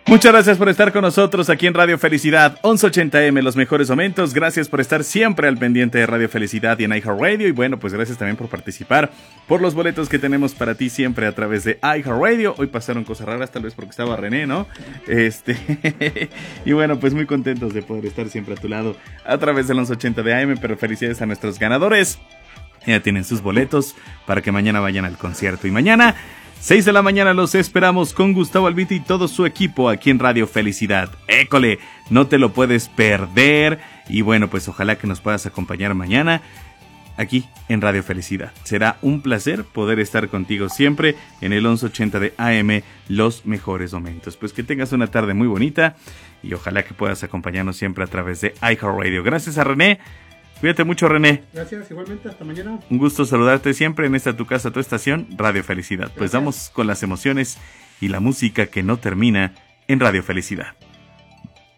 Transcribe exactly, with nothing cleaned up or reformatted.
Muchas gracias por estar con nosotros aquí en Radio Felicidad once ochenta eme, los mejores momentos. Gracias por estar siempre al pendiente de Radio Felicidad y en iHeartRadio. Y bueno, pues gracias también por participar por los boletos que tenemos para ti siempre a través de iHeartRadio. Hoy pasaron cosas raras, tal vez porque estaba René, ¿no? Este y bueno, pues muy contentos de poder estar siempre a tu lado a través del once ochenta de A M. Pero felicidades a nuestros ganadores. Ya tienen sus boletos para que mañana vayan al concierto. Y mañana seis de la mañana los esperamos con Gustavo Albite y todo su equipo aquí en Radio Felicidad. ¡École! No te lo puedes perder. Y bueno, pues ojalá que nos puedas acompañar mañana aquí en Radio Felicidad. Será un placer poder estar contigo siempre en el once ochenta de A M, los mejores momentos. Pues que tengas una tarde muy bonita y ojalá que puedas acompañarnos siempre a través de iHeartRadio. Gracias a René. Cuídate mucho, René. Gracias, igualmente, hasta mañana. Un gusto saludarte siempre en esta tu casa, tu estación, Radio Felicidad. Gracias. Pues vamos con las emociones y la música que no termina en Radio Felicidad.